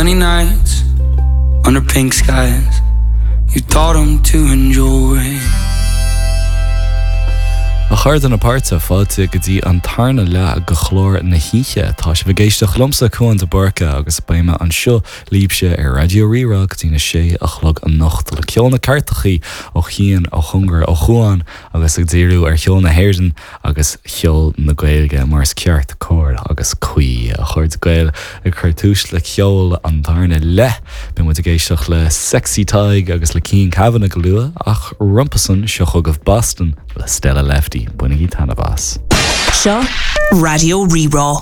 sunny nights under pink skies. You taught them to enjoy. A chuir an apáirte fáilte go dtí an tarna le go chlór na híche tá sé bhgéiste chlumsa chuan de barca agus baime an seo líbse ar Radio Ríra go dtína sé a chlog an nacht le ceolna cartachaí ó chian ó chungar ó chuáin agus ag díirú ar cheol na héirden agus cheol na gailge mars ceart cóir agus cuí a chuir de gail ag chuirtúis le ceol an tarna le be mu a géisteach le sexy taig agus le cín cabhanna go lua ach rumpasan seo chugah Boston le Stella Lefty bunig í tanna bás. Seo Radio Ríra.